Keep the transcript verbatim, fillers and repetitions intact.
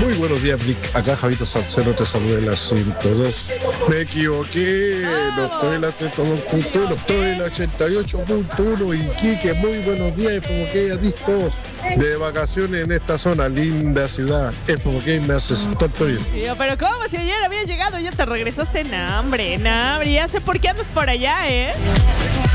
Muy buenos días, Vic. Acá Javito Salcero te saluda en la ciento dos. Me equivoqué, no estoy en la ciento dos punto uno, estoy en la ochenta y ocho punto uno. Y Quique, muy buenos días. Es como que discos de vacaciones en esta zona, linda ciudad. Es como que me haces tanto bien. Tío, pero ¿cómo? Si ayer había llegado, ya te regresaste en hambre, en hambre. Ya sé por qué andas por allá, ¿eh?